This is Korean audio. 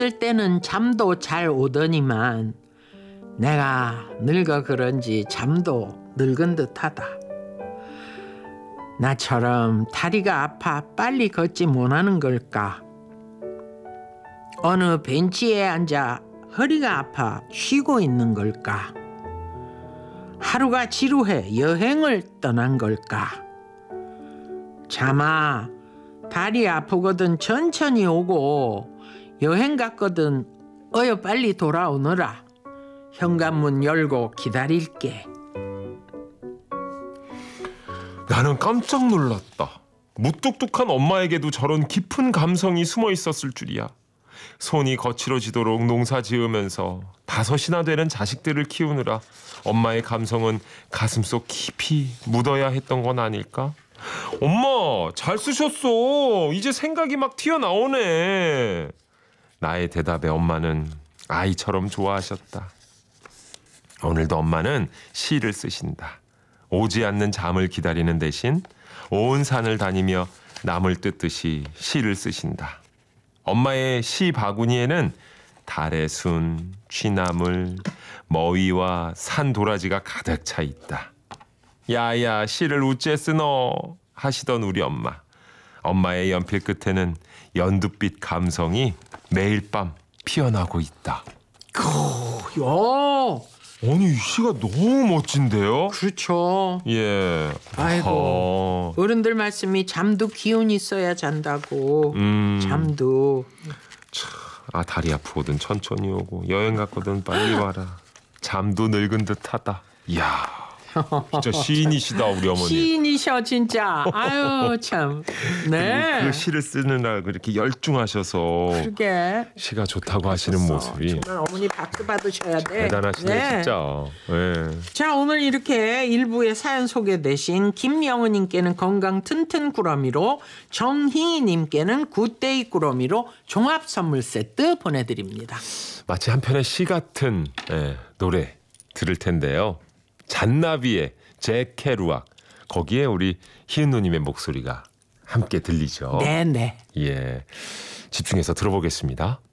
때는 잠도 잘 오더니만 내가 늙어 그런지 잠도 늙은 듯하다. 나처럼 다리가 아파 빨리 걷지 못하는 걸까? 어느 벤치에 앉아 허리가 아파 쉬고 있는 걸까? 하루가 지루해 여행을 떠난 걸까? 자마 다리 아프거든 천천히 오고 여행 갔거든 어여 빨리 돌아오너라. 현관문 열고 기다릴게. 나는 깜짝 놀랐다. 무뚝뚝한 엄마에게도 저런 깊은 감성이 숨어 있었을 줄이야. 손이 거칠어지도록 농사 지으면서 5이나 되는 자식들을 키우느라 엄마의 감성은 가슴속 깊이 묻어야 했던 건 아닐까? 엄마, 잘 쓰셨어. 이제 생각이 막 튀어나오네. 나의 대답에 엄마는 아이처럼 좋아하셨다. 오늘도 엄마는 시를 쓰신다. 오지 않는 잠을 기다리는 대신 온 산을 다니며 남을 뜯듯이 시를 쓰신다. 엄마의 시 바구니에는 달의 순, 취나물, 머위와 산 도라지가 가득 차 있다. 야야, 시를 우째 쓰노 하시던 우리 엄마. 엄마의 연필 끝에는 연두빛 감성이 매일 밤 피어나고 있다. 요, 아니, 이 시가 너무 멋진데요? 그렇죠. 예. 아이고, 어른들 말씀이 잠도 기운 있어야 잔다고. 잠도. 아, 다리 아프거든 천천히 오고 여행 갔거든 빨리 와라. 잠도 늙은 듯하다. 이야, 진짜 시인이시다 우리 어머니. 시인이셔 진짜. 아유 참. 네. 그 시를 쓰느라 그렇게 열중하셔서 그러게. 시가 좋다고 하시는 모습이 정말 어머니 박수 받으셔야 돼. 대단하시네. 네. 진짜. 네. 자, 오늘 이렇게 일부의 사연 소개되신 김영은님께는 건강 튼튼 꾸러미로, 정희님께는 굿데이 꾸러미로 종합 선물 세트 보내드립니다. 마치 한 편의 시 같은 노래 들을 텐데요. 잔나비의 잭 케루악, 거기에 우리 희은 누님의 목소리가 함께 들리죠. 네네. 예, 집중해서 들어보겠습니다.